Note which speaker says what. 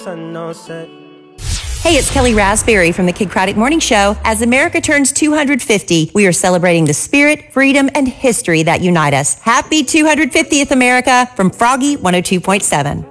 Speaker 1: Hey, it's Kelly Raspberry from the Kid Craddock Morning Show. As America turns 250, we are celebrating the spirit, freedom, and history that unite us. Happy 250th, America, from Froggy 102.7.